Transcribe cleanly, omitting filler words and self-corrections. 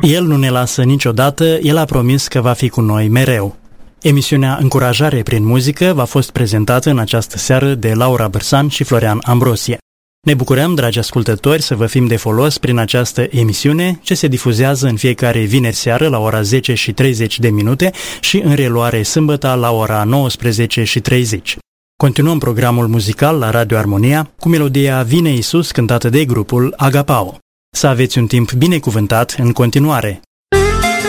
El nu ne lasă niciodată, El a promis că va fi cu noi mereu. Emisiunea Încurajare prin muzică v-a fost prezentată în această seară de Laura Bărsan și Florian Ambrosie. Ne bucurăm, dragi ascultători, să vă fim de folos prin această emisiune ce se difuzează în fiecare vineri seară la ora 10:30 și în reluare sâmbătă la ora 19:30. Continuăm programul muzical la Radio Armonia cu melodia Vine Iisus cântată de grupul Agapao. Să aveți un timp binecuvântat în continuare!